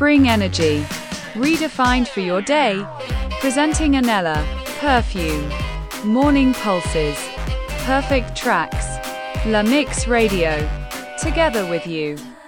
Spring energy, redefined for your day. Presenting Anela Perfume. Morning pulses. Perfect tracks. La Mix Radio. Together with you.